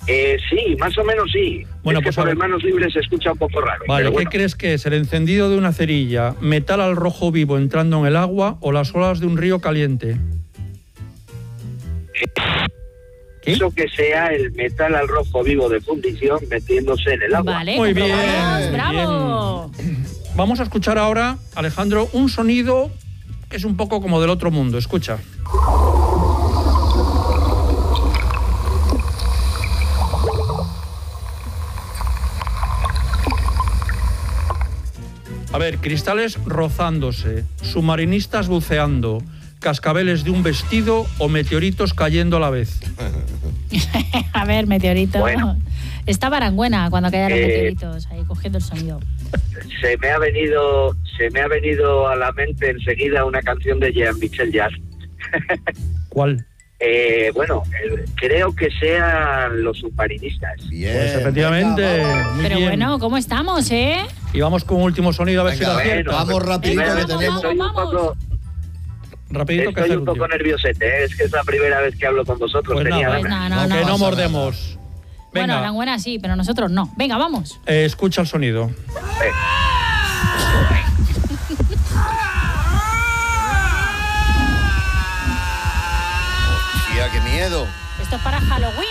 Sí, más o menos sí. Bueno, es que pues por manos libres se escucha un poco raro. Vale, pero ¿qué bueno. crees que es? ¿El encendido de una cerilla, metal al rojo vivo entrando en el agua o las olas de un río caliente? ¿Qué? Eso que sea el metal al rojo vivo de fundición metiéndose en el agua. Vale, Muy bien, comprobamos, bravo. Vamos a escuchar ahora, Alejandro, un sonido que es un poco como del otro mundo. Escucha. A ver, cristales rozándose, submarinistas buceando, cascabeles de un vestido o meteoritos cayendo a la vez. A ver, meteorito. Bueno. Está Baranguena cuando caían los meteoritos, ahí cogiendo el sonido. Se me ha venido a la mente enseguida una canción de Jean-Michel Jarre. ¿Cuál? Bueno, creo que sean los submarinistas. Bien. Pues efectivamente, venga, muy Pero bien. bueno, ¿cómo estamos, Y vamos con un último sonido a ver Venga, si lo bueno. acierta. Vamos rapidito Vamos, que tenemos. Rapidito que Estoy un hacer poco nerviosete, ¿eh? Es que es la primera vez que hablo con vosotros. Pues tenía nada, ganas. no, que no pasa mordemos. Bueno, Venga, Baranguena sí, pero nosotros no. Venga, vamos. escucha el sonido. Tía, qué miedo. Esto es para Halloween.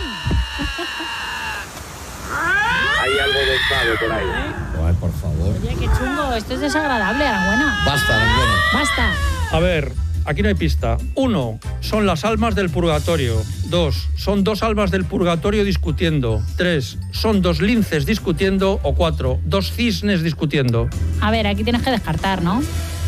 Hay algo de pavo por ahí. Ay, por favor. Oye, qué chungo. Esto es desagradable, Baranguena. Basta, Baranguena. Basta. A ver, aquí no hay pista. 1, son las almas del purgatorio. 2, son 2 almas del purgatorio discutiendo. 3, son 2 linces discutiendo. O 4, 2 cisnes discutiendo. A ver, aquí tienes que descartar, ¿no?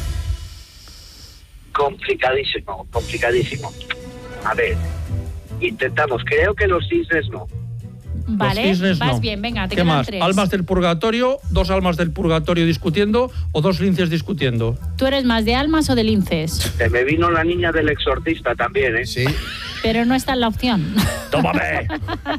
Complicadísimo. A ver, intentamos. Creo que los cisnes no. Vale, Los cisnes vas no. bien, venga, te ¿Qué quedan más? 3. ¿Almas del purgatorio? 2 almas del purgatorio discutiendo o 2 linces discutiendo. ¿Tú eres más de almas o de linces? Se me vino la niña del exorcista también, ¿eh? Sí. Pero no está en la opción. ¡Tómame!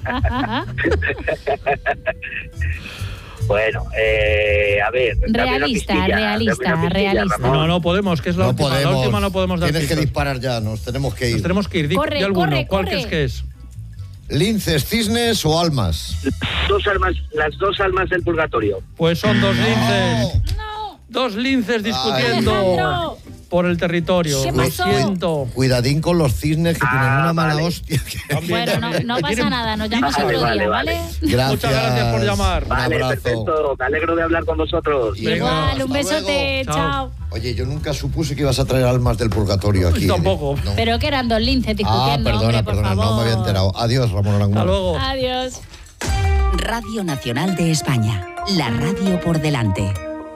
Bueno, a ver. dame una Realista, Ramón. No podemos, que es la No última. podemos. La última no podemos dar Tienes que pistas. disparar ya, nos tenemos que Nos ir. tenemos que ir. Corre, Di alguno. corre, ¿Cuál corre. crees que es? ¿Linces, cisnes o almas? Las dos almas del purgatorio. Pues son 2 linces. ¡No! 2 linces discutiendo Alejandro. por el territorio. ¿Qué Lo pasó? siento. Cuidadín con los cisnes que tienen una mala vale. hostia. Bueno, no Me pasa quieren- nada, nos llamas Vale, otro vale, día, vale. ¿vale? Gracias. Muchas gracias por llamar. Un Vale, abrazo. perfecto. Me alegro de hablar con vosotros. Venga, Igual, hasta un besote, luego. chao. Oye, yo nunca supuse que ibas a traer almas del purgatorio aquí. Pues tampoco. No. Pero que eran 2 linces discutiendo, hombre, por favor. no me había enterado. Adiós, Ramón Aranguren. Hasta luego. Adiós. Radio Nacional de España. La radio por delante.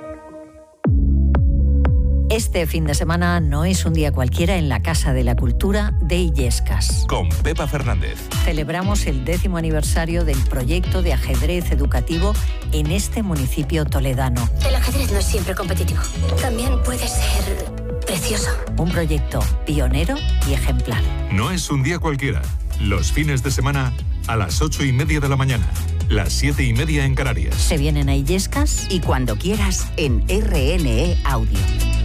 Este fin de semana no es un día cualquiera en la Casa de la Cultura de Illescas. Con Pepa Fernández. Celebramos el 10º aniversario del proyecto de ajedrez educativo en este municipio toledano. El ajedrez no es siempre competitivo. También puede ser precioso. Un proyecto pionero y ejemplar. No es un día cualquiera. Los fines de semana a las 8:30 de la mañana. Las 7:30 en Canarias. Se vienen a Illescas Y cuando quieras en RNE Audio.